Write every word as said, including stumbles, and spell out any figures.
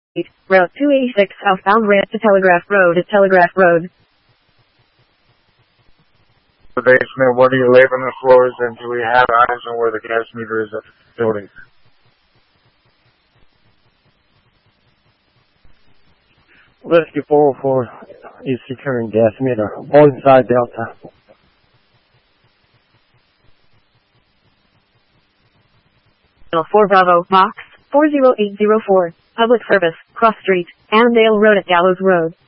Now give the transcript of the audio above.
Route two eighty-six southbound ramp to Telegraph Road at Telegraph Road. The basement, what do you lay on the floors, and do we have eyes on where the gas meter is at the building? Whiskey four oh four is securing gas meter. All inside Delta. four Bravo, Box, four zero eight zero four, Public Service, Cross Street, Annandale Road at Gallows Road.